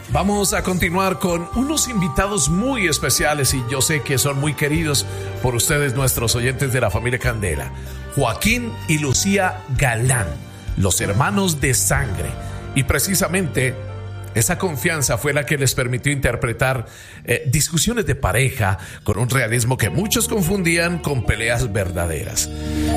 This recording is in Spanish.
Vamos a continuar con unos invitados muy especiales y yo sé que son muy queridos por ustedes, nuestros oyentes de la familia Candela. Joaquín y Lucía Galán, los hermanos de sangre. Y precisamente esa confianza fue la que les permitió interpretar discusiones de pareja con un realismo que muchos confundían con peleas verdaderas.